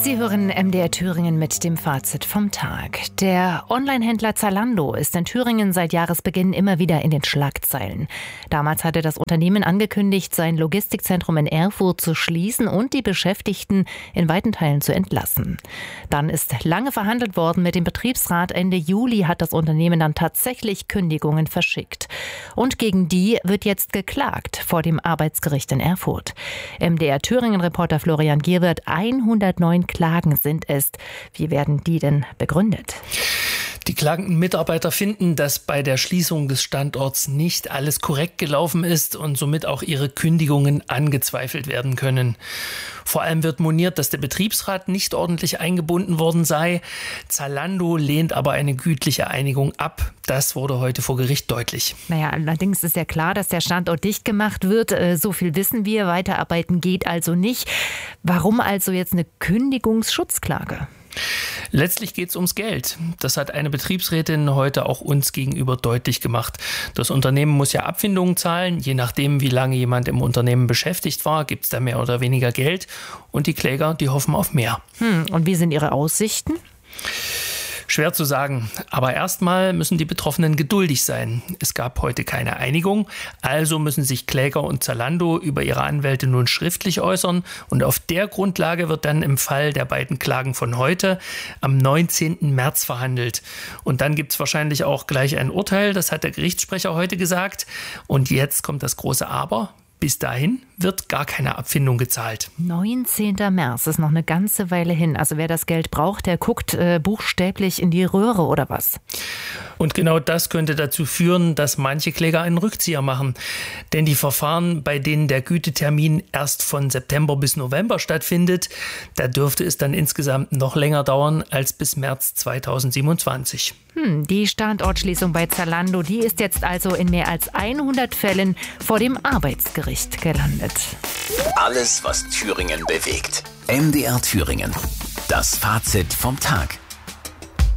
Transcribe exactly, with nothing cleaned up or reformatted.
Sie hören M D R Thüringen mit dem Fazit vom Tag. Der Onlinehändler Zalando ist in Thüringen seit Jahresbeginn immer wieder in den Schlagzeilen. Damals hatte das Unternehmen angekündigt, sein Logistikzentrum in Erfurt zu schließen und die Beschäftigten in weiten Teilen zu entlassen. Dann ist lange verhandelt worden mit dem Betriebsrat. Ende Juli hat das Unternehmen dann tatsächlich Kündigungen verschickt. Und gegen die wird jetzt geklagt vor dem Arbeitsgericht in Erfurt. M D R Thüringen-Reporter Florian Gierwirth, hundertneun Klagen sind es. Wie werden die denn begründet? Die klagenden Mitarbeiter finden, dass bei der Schließung des Standorts nicht alles korrekt gelaufen ist und somit auch ihre Kündigungen angezweifelt werden können. Vor allem wird moniert, dass der Betriebsrat nicht ordentlich eingebunden worden sei. Zalando lehnt aber eine gütliche Einigung ab. Das wurde heute vor Gericht deutlich. Naja, allerdings ist ja klar, dass der Standort dicht gemacht wird. So viel wissen wir. Weiterarbeiten geht also nicht. Warum also jetzt eine Kündigungsschutzklage? Letztlich geht es ums Geld. Das hat eine Betriebsrätin heute auch uns gegenüber deutlich gemacht. Das Unternehmen muss ja Abfindungen zahlen. Je nachdem, wie lange jemand im Unternehmen beschäftigt war, gibt es da mehr oder weniger Geld. Und die Kläger, die hoffen auf mehr. Hm, und wie sind Ihre Aussichten? Schwer zu sagen, aber erstmal müssen die Betroffenen geduldig sein. Es gab heute keine Einigung, also müssen sich Kläger und Zalando über ihre Anwälte nun schriftlich äußern und auf der Grundlage wird dann im Fall der beiden Klagen von heute am neunzehnten März verhandelt. Und dann gibt es wahrscheinlich auch gleich ein Urteil, das hat der Gerichtssprecher heute gesagt. Und jetzt kommt das große Aber. Bis dahin wird gar keine Abfindung gezahlt. neunzehnten März ist noch eine ganze Weile hin. Also wer das Geld braucht, der guckt äh, buchstäblich in die Röhre oder was? Und genau das könnte dazu führen, dass manche Kläger einen Rückzieher machen. Denn die Verfahren, bei denen der Gütetermin erst von September bis November stattfindet, da dürfte es dann insgesamt noch länger dauern als bis März zweitausendsiebenundzwanzig. Hm, die Standortschließung bei Zalando, die ist jetzt also in mehr als hundert Fällen vor dem Arbeitsgericht gelandet. Alles, was Thüringen bewegt. M D R Thüringen. Das Fazit vom Tag.